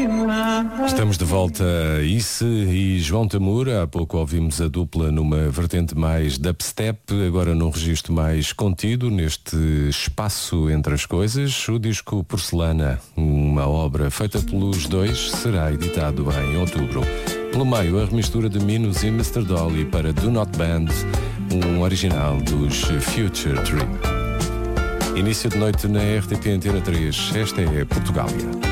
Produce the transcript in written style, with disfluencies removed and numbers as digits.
Estamos de volta a Isse e João Tamura. Há pouco ouvimos a dupla numa vertente mais dubstep, agora num registro mais contido, neste espaço entre as coisas. O disco Porcelana, uma obra feita pelos dois, será editado em outubro. Pelo meio, a remistura de Minus e Mr. Dolly para Do Not Band, um original dos Future Tree. Início de noite na RTP Antena 3. Esta é Portugália.